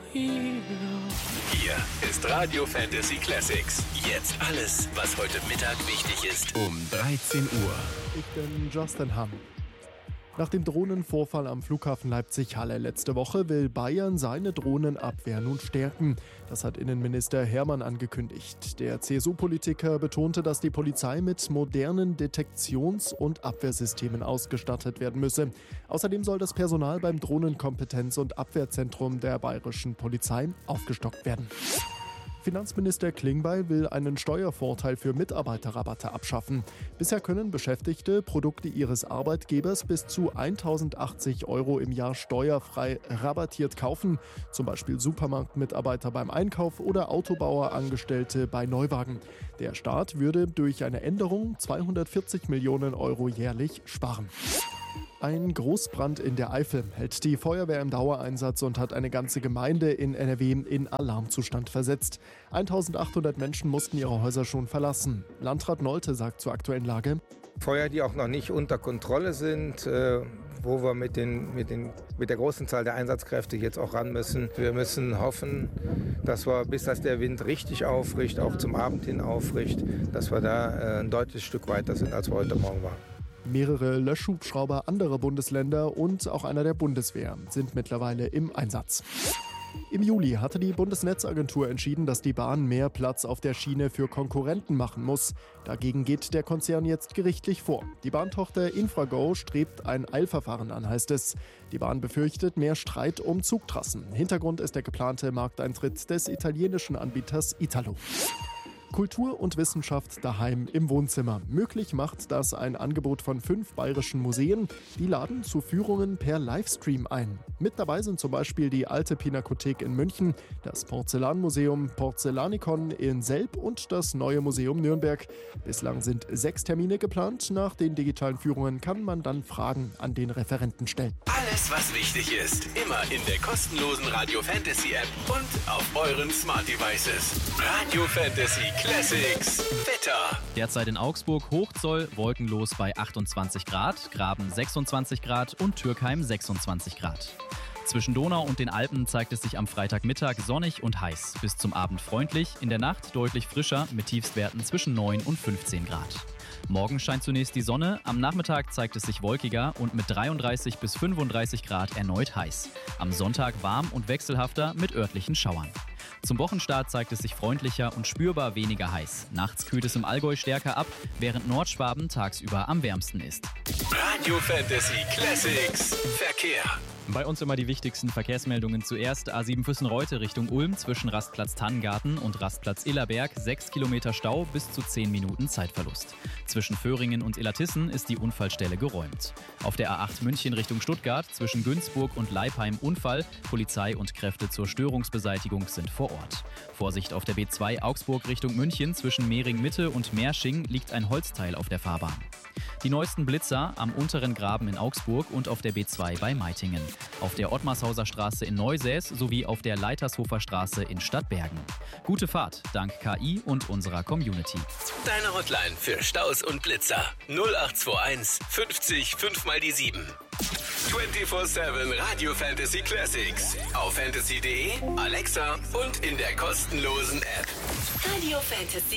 Hier ist Radio Fantasy Classics. Jetzt alles, was heute Mittag wichtig ist, um 13 Uhr. Ich bin Justin Hamm. Nach dem Drohnenvorfall am Flughafen Leipzig-Halle letzte Woche will Bayern seine Drohnenabwehr nun stärken. Das hat Innenminister Hermann angekündigt. Der CSU-Politiker betonte, dass die Polizei mit modernen Detektions- und Abwehrsystemen ausgestattet werden müsse. Außerdem soll das Personal beim Drohnenkompetenz- und Abwehrzentrum der bayerischen Polizei aufgestockt werden. Finanzminister Klingbeil will einen Steuervorteil für Mitarbeiterrabatte abschaffen. Bisher können Beschäftigte Produkte ihres Arbeitgebers bis zu 1.080 € im Jahr steuerfrei rabattiert kaufen. Zum Beispiel Supermarktmitarbeiter beim Einkauf oder Autobauerangestellte bei Neuwagen. Der Staat würde durch eine Änderung 240 Millionen € jährlich sparen. Ein Großbrand in der Eifel hält die Feuerwehr im Dauereinsatz und hat eine ganze Gemeinde in NRW in Alarmzustand versetzt. 1.800 Menschen mussten ihre Häuser schon verlassen. Landrat Nolte sagt zur aktuellen Lage: Feuer, die auch noch nicht unter Kontrolle sind, wo wir mit der großen Zahl der Einsatzkräfte jetzt auch ran müssen. Wir müssen hoffen, dass wir, bis dass der Wind richtig aufricht, auch zum Abend hin aufricht, dass wir da ein deutliches Stück weiter sind, als wir heute Morgen waren. Mehrere Löschhubschrauber anderer Bundesländer und auch einer der Bundeswehr sind mittlerweile im Einsatz. Im Juli hatte die Bundesnetzagentur entschieden, dass die Bahn mehr Platz auf der Schiene für Konkurrenten machen muss. Dagegen geht der Konzern jetzt gerichtlich vor. Die Bahntochter Infrago strebt ein Eilverfahren an, heißt es. Die Bahn befürchtet mehr Streit um Zugtrassen. Hintergrund ist der geplante Markteintritt des italienischen Anbieters Italo. Kultur und Wissenschaft daheim im Wohnzimmer. Möglich macht das ein Angebot von 5 bayerischen Museen. Die laden zu Führungen per Livestream ein. Mit dabei sind zum Beispiel die Alte Pinakothek in München, das Porzellanmuseum Porzellanikon in Selb und das Neue Museum Nürnberg. Bislang sind 6 Termine geplant. Nach den digitalen Führungen kann man dann Fragen an den Referenten stellen. Alles, was wichtig ist, immer in der kostenlosen Radio Fantasy App und auf euren Smart Devices. Radio Fantasy Classics Wetter. Derzeit in Augsburg Hochzoll wolkenlos bei 28 Grad, Graben 26 Grad und Türkheim 26 Grad. Zwischen Donau und den Alpen zeigt es sich am Freitagmittag sonnig und heiß. Bis zum Abend freundlich, in der Nacht deutlich frischer mit Tiefstwerten zwischen 9 und 15 Grad. Morgen scheint zunächst die Sonne, am Nachmittag zeigt es sich wolkiger und mit 33 bis 35 Grad erneut heiß. Am Sonntag warm und wechselhafter mit örtlichen Schauern. Zum Wochenstart zeigt es sich freundlicher und spürbar weniger heiß. Nachts kühlt es im Allgäu stärker ab, während Nordschwaben tagsüber am wärmsten ist. Radio Fantasy Classics Verkehr. Bei uns immer die wichtigsten Verkehrsmeldungen zuerst. A7 Füssen-Reute Richtung Ulm zwischen Rastplatz Tannengarten und Rastplatz Illerberg 6 Kilometer Stau bis zu 10 Minuten Zeitverlust. Zwischen Föhringen und Illertissen ist die Unfallstelle geräumt. Auf der A8 München Richtung Stuttgart zwischen Günzburg und Leipheim Unfall. Polizei und Kräfte zur Störungsbeseitigung sind vor Ort. Vorsicht auf der B2 Augsburg Richtung München zwischen Mehring-Mitte und Meersching liegt ein Holzteil auf der Fahrbahn. Die neuesten Blitzer am unteren Graben in Augsburg und auf der B2 bei Meitingen. Auf der Ottmarshauser Straße in Neusäß sowie auf der Leitershofer Straße in Stadtbergen. Gute Fahrt dank KI und unserer Community. Deine Hotline für Staus und Blitzer 0821 50 5 mal die 7. 24/7 Radio Fantasy Classics. Auf fantasy.de, Alexa und in der kostenlosen App. Radio Fantasy